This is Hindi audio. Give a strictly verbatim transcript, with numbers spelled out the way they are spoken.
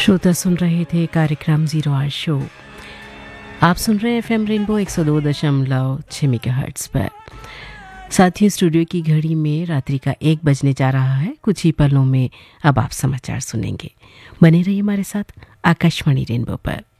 श्रोता सुन रहे थे कार्यक्रम जीरो आवर शो। आप सुन रहे हैं एफएम रेनबो एक सौ दो दशमलव छः मेगाहर्ट्ज़ पर। साथियों, स्टूडियो की घड़ी में रात्रि का एक बजने जा रहा है। कुछ ही पलों में अब आप समाचार सुनेंगे। बने रहिए हमारे साथ आकाशवाणी रेनबो पर।